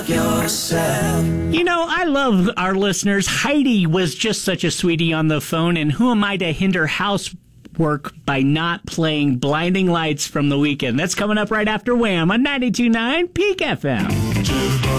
You know, I love our listeners. Heidi was just such a sweetie on the phone, and who am I to hinder housework by not playing Blinding Lights from The Weeknd? That's coming up right after Wham on 92.9 Peak FM.